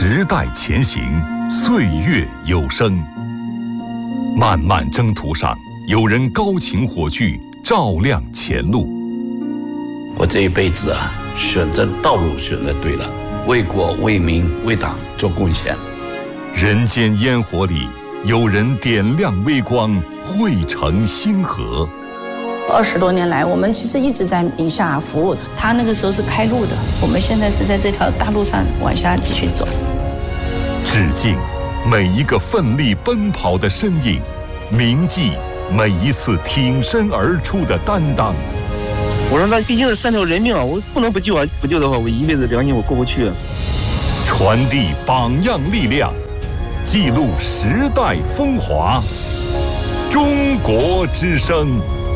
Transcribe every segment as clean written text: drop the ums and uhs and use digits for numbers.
时代前行，岁月有声。漫漫征途上，有人高擎火炬，照亮前路。 我这一辈子选择道路选择对了，为国为民为党做贡献。 人间烟火里，有人点亮微光，汇成星河。 20多年来，我们其实一直在宁夏服务。他那个时候是开路的，我们现在是在这条大路上往下继续走。 致敬每一个奋力奔跑的身影，铭记每一次挺身而出的担当。 我说那毕竟是3条人命啊，我不能不救啊！不救的话，我一辈子良心我过不去。 传递榜样力量，记录时代风华。中国之声。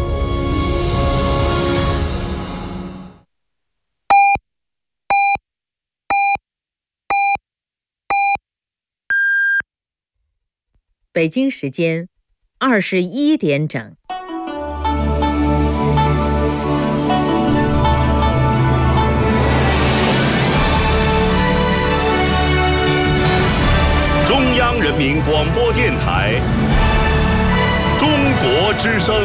北京时间21点整。 中央人民广播电台，中国之声。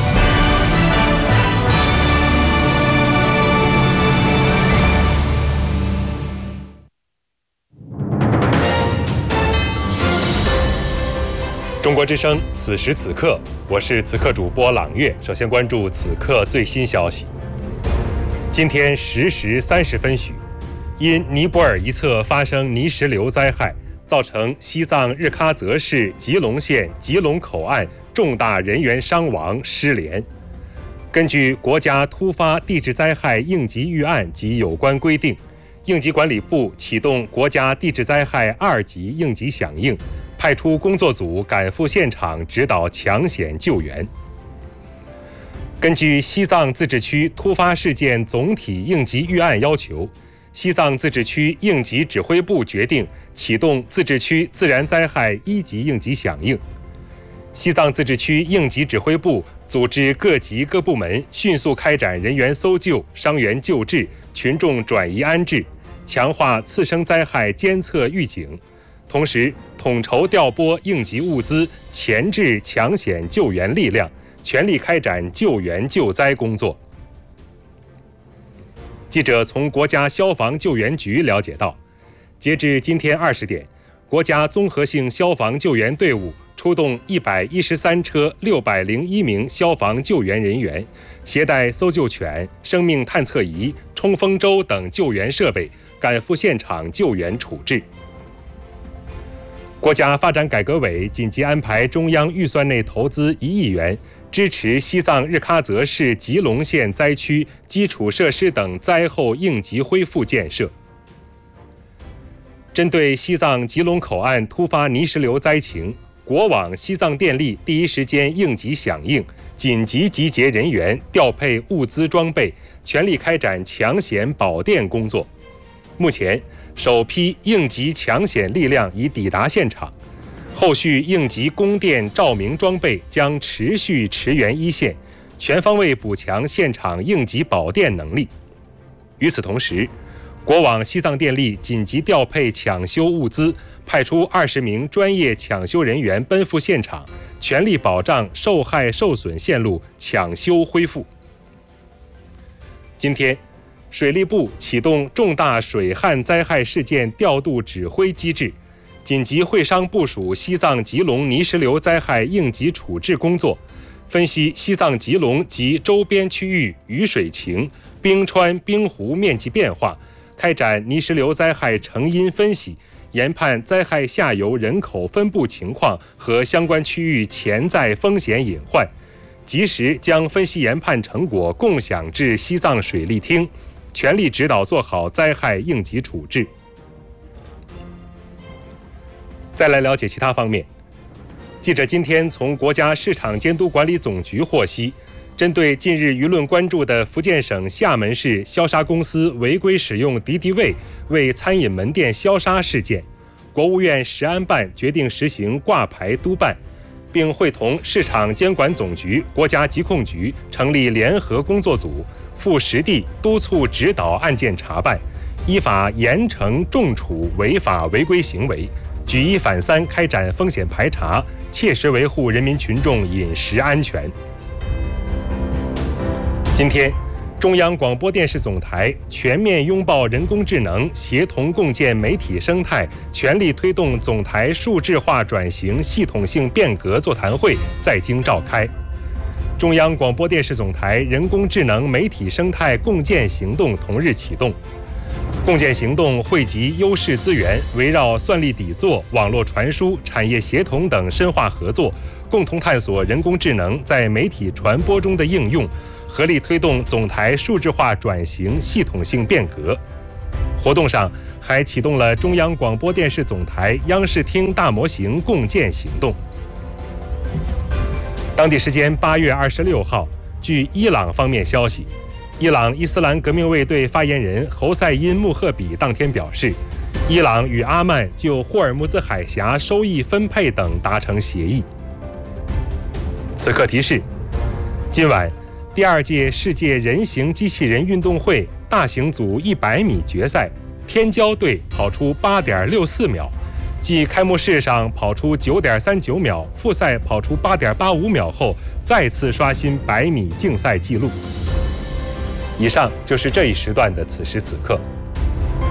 中国之声，此时此刻，我是此刻主播朗月。首先关注此刻最新消息。今天10时30分许，因尼泊尔一侧发生泥石流灾害，造成西藏日喀则市吉隆县吉隆口岸重大人员伤亡失联。根据国家突发地质灾害应急预案及有关规定，应急管理部启动国家地质灾害2级应急响应，派出工作组赶赴现场指导抢险救援。根据西藏自治区突发事件总体应急预案要求，西藏自治区应急指挥部决定启动自治区自然灾害1级应急响应。西藏自治区应急指挥部组织各级各部门迅速开展人员搜救、伤员救治、群众转移安置，强化次生灾害监测预警，同时统筹调拨应急物资，前置抢险救援力量，全力开展救援救灾工作。记者从国家消防救援局了解到，截至今天20点，国家综合性消防救援队伍出动113车601名消防救援人员，携带搜救犬、生命探测仪、冲锋舟等救援设备，赶赴现场救援处置。国家发展改革委紧急安排中央预算内投资1亿元，支持西藏日喀则市吉隆县灾区基础设施等灾后应急恢复建设。针对西藏吉隆口岸突发泥石流灾情，国网西藏电力第一时间应急响应，紧急集结人员，调配物资装备，全力开展抢险保电工作。目前，首批应急抢险力量已抵达现场，后续应急供电照明装备将持续驰援一线，全方位补强现场应急保电能力。与此同时，国网西藏电力紧急调配抢修物资，派出20名专业抢修人员奔赴现场，全力保障受害受损线路抢修恢复。今天，水利部启动重大水旱灾害事件调度指挥机制，紧急会商部署西藏吉隆泥石流灾害应急处置工作，分析西藏吉隆及周边区域雨水情、冰川冰湖面积变化，开展泥石流灾害成因分析，研判灾害下游人口分布情况和相关区域潜在风险隐患，及时将分析研判成果共享至西藏水利厅，全力指导做好灾害应急处置。再来了解其他方面，记者今天从国家市场监督管理总局获悉，针对近日舆论关注的福建省厦门市消杀公司违规使用敌敌畏为餐饮门店消杀事件，国务院食安办决定实行挂牌督办，并会同市场监管总局、国家疾控局成立联合工作组，赴实地督促指导案件查办， 依法严惩重处违法违规行为，举一反三开展风险排查，切实维护人民群众饮食安全。今天，中央广播电视总台全面拥抱人工智能，协同共建媒体生态，全力推动总台数字化转型系统性变革座谈会在京召开。中央广播电视总台人工智能媒体生态共建行动同日启动。共建行动汇集优势资源，围绕算力底座、网络传输、产业协同等深化合作，共同探索人工智能在媒体传播中的应用，合力推动总台数字化转型系统性变革。活动上还启动了中央广播电视总台央视厅大模型共建行动。当地时间8月26号，据伊朗方面消息，伊朗伊斯兰革命卫队发言人侯赛因穆赫比当天表示，伊朗与阿曼就霍尔木兹海峡收益分配等达成协议。此刻提示：今晚第2届世界人形机器人运动会大型组100米决赛，天骄队跑出8.64秒，继开幕式上跑出9.39秒，复赛跑出8.85秒后，再次刷新100米竞赛纪录。以上就是这一时段的此时此刻。